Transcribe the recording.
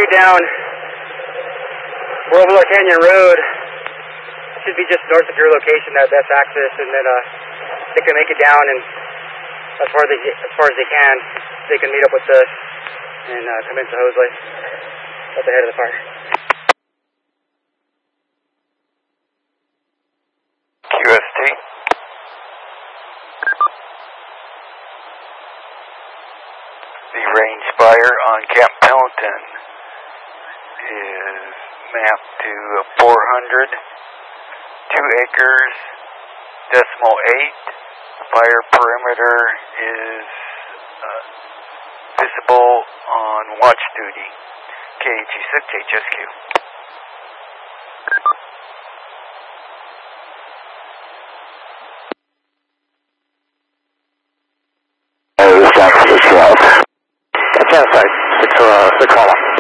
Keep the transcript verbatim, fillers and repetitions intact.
down Roevilla Canyon Road. Should be just north of your location, that that's access, and then uh, they can make it down, and as far as they as far as they can, they can meet up with us and uh, come into Hoseley at the head of the fire. Q S T. The range fire on Camp Pendleton is mapped to four hundred, two acres, decimal eight. Fire perimeter is uh, visible on watch duty. K G six H S Q. Oh, this is six twelve. That's outside, six, uh, six,